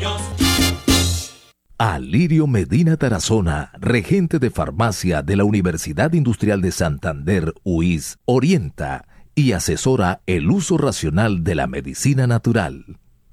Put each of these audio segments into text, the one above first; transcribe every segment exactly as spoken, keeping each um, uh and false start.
Alirio Medina Tarazona, regente de farmacia de la Universidad Industrial de Santander, U I S, orienta y asesora el uso racional de la medicina natural.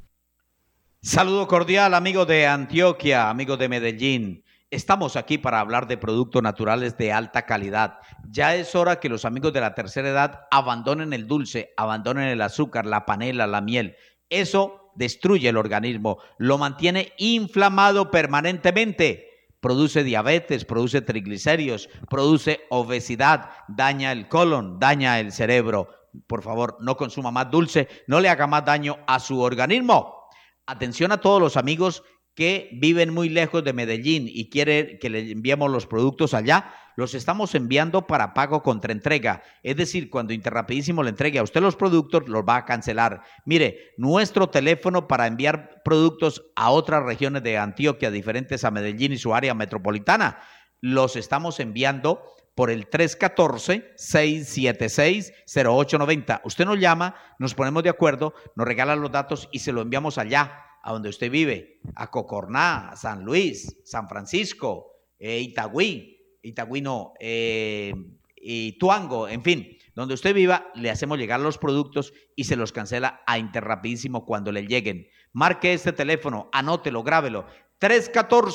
Saludo cordial, amigos de Antioquia, amigos de Medellín. Estamos aquí para hablar de productos naturales de alta calidad. Ya es hora que los amigos de la tercera edad abandonen el dulce, abandonen el azúcar, la panela, la miel. Eso destruye el organismo, lo mantiene inflamado permanentemente, produce diabetes, produce triglicéridos, produce obesidad, daña el colon, daña el cerebro. Por favor, no consuma más dulce, no le haga más daño a su organismo. Atención a todos los amigos que viven muy lejos de Medellín y quieren que le enviemos los productos allá. Los estamos enviando para pago contra entrega. Es decir, cuando Interrapidísimo le entregue a usted los productos, los va a cancelar. Mire, nuestro teléfono para enviar productos a otras regiones de Antioquia, diferentes a Medellín y su área metropolitana, los estamos enviando por el tres uno cuatro, seis siete seis, cero ocho nueve cero. Usted nos llama, nos ponemos de acuerdo, nos regala los datos y se lo enviamos allá, a donde usted vive, a Cocorná, a San Luis, San Francisco, eh, Itagüí, Itagüí no, eh, Ituango, en fin, donde usted viva, le hacemos llegar los productos y se los cancela a Interrapidísimo cuando le lleguen. Marque este teléfono, anótelo, grábelo, tres uno cuatro,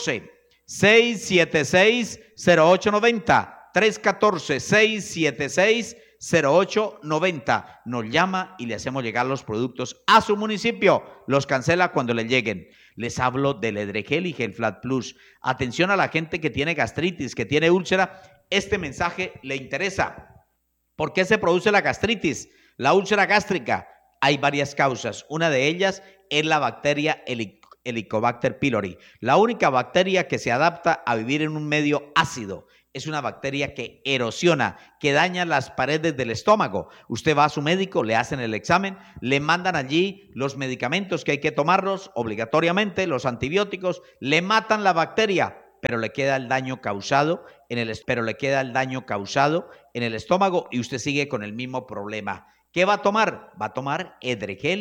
seis siete seis, cero ocho nueve cero, tres uno cuatro, seis siete seis, cero ocho nueve cero. Nos llama y le hacemos llegar los productos a su municipio. Los cancela cuando le lleguen. Les hablo del Edregel y Gelflat Plus. Atención a la gente que tiene gastritis, que tiene úlcera. Este mensaje le interesa. ¿Por qué se produce la gastritis? La úlcera gástrica. Hay varias causas. Una de ellas es la bacteria Helicobacter pylori. La única bacteria que se adapta a vivir en un medio ácido. Es una bacteria que erosiona, que daña las paredes del estómago. Usted va a su médico, le hacen el examen, le mandan allí los medicamentos que hay que tomarlos obligatoriamente, los antibióticos, le matan la bacteria, pero le queda el daño causado en el, pero le queda el daño causado en el estómago y usted sigue con el mismo problema. ¿Qué va a tomar? Va a tomar Edregel